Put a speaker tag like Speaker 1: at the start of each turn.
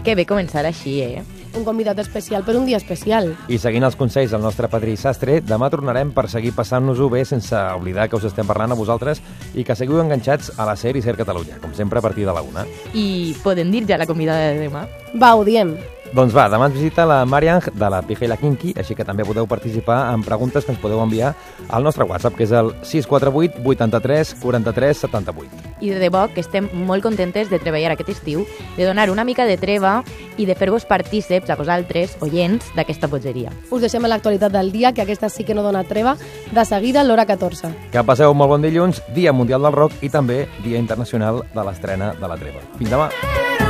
Speaker 1: Que bé començar així,
Speaker 2: Un convidat especial per un dia especial.
Speaker 3: I seguint els consells del nostre padrí Sastre, demà tornarem per seguir passant-nos-ho bé sense oblidar que us estem parlant a vosaltres i que seguiu enganxats a la SER i SER Catalunya, com sempre a partir de la 1.
Speaker 1: I podem dir ja la convidada de demà?
Speaker 2: Va, ho diem.
Speaker 3: Doncs va, demà ens visita la Mariang de la Pija i la Kinky, així que també podeu participar en preguntes que ens podeu enviar al nostre WhatsApp, que és el 648 83 43 78.
Speaker 1: I de debò que estem molt contentes de treballar aquest estiu, de donar una mica de treva i de fer-vos partíceps a vosaltres, oients, d'aquesta bogeria.
Speaker 2: Us deixem a l'actualitat del dia, que aquesta sí que no dona treva, de seguida a l'hora 14.
Speaker 3: Que passeu un molt bon dilluns, Dia Mundial del Rock i també Dia Internacional de l'Estrena de la Treva. Fins demà!